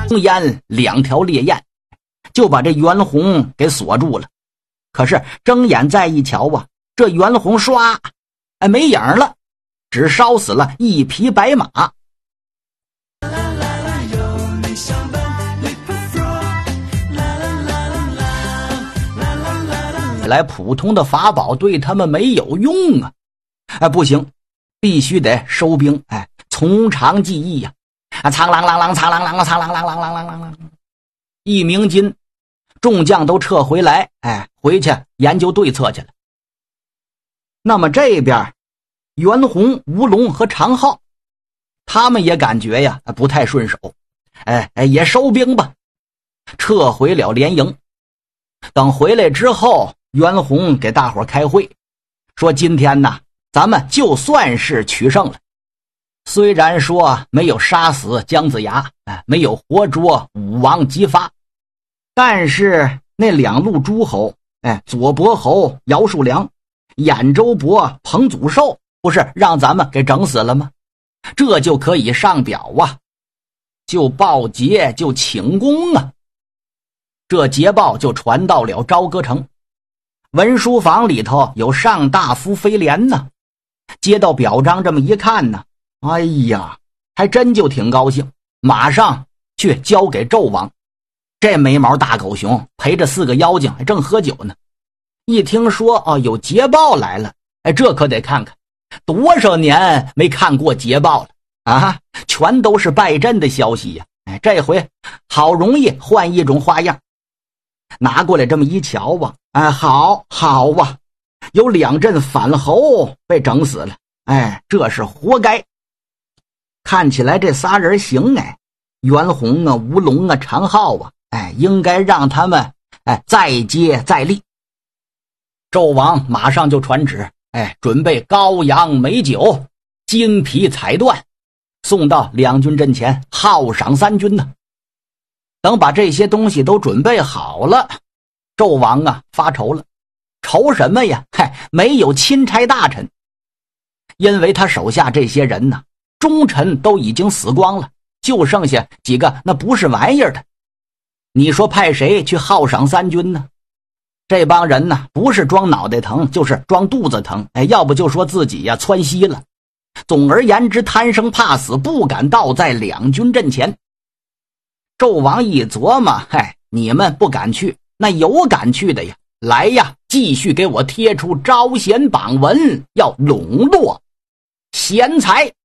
烟2条烈焰，就把这袁弘给锁住了。可是睁眼再一瞧啊，这袁弘唰，没影了，只烧死了一匹白马。来普通的法宝对他们没有用啊！不行，必须得收兵，从长计议呀！苍啷啷啷，苍啷啷啷，苍啷啷啷啷啷啷，一鸣金，众将都撤回来，回去研究对策去了。那么这边，袁弘、吴龙和常浩，他们也感觉呀不太顺手，也收兵吧，撤回了连营。等回来之后，袁弘给大伙开会，说今天呢，咱们就算是取胜了。虽然说没有杀死姜子牙，没有活捉武王姬发，但是那2路诸侯，左伯侯姚树良、兖州伯彭祖寿，不是让咱们给整死了吗？这就可以上表啊，就报捷，就请功啊。这捷报就传到了朝歌城，文书房里头有上大夫飞廉呢，接到表彰这么一看呢，哎呀，还真就挺高兴，马上去交给纣王。这没毛大狗熊陪着4个妖精还正喝酒呢，一听说有捷报来了，这可得看看，多少年没看过捷报了啊！全都是败阵的消息呀！这回好容易换一种花样，拿过来这么一瞧啊，好啊，有2阵反侯被整死了，这是活该。看起来这仨人行，袁弘啊、吴龙啊、常浩啊，应该让他们再接再厉。纣王马上就传旨，准备羔羊美酒、金皮彩缎，送到两军阵前，犒赏3军呢。等把这些东西都准备好了，纣王啊发愁了，愁什么呀？没有钦差大臣，因为他手下这些人呢，忠臣都已经死光了，就剩下几个那不是玩意儿的。你说派谁去犒赏3军呢？这帮人呢，不是装脑袋疼，就是装肚子疼，要不就说自己呀窜稀了。总而言之，贪生怕死，不敢到在两军阵前。纣王一琢磨，你们不敢去，那有敢去的呀，来呀，继续给我贴出招贤榜文，要笼络贤才。